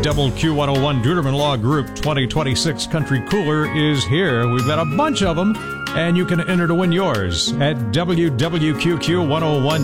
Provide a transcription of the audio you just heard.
Double Q101 Duderman Law Group 2026 Country Cooler is here. We've got a bunch of them, and you can enter to win yours at WWQQ101.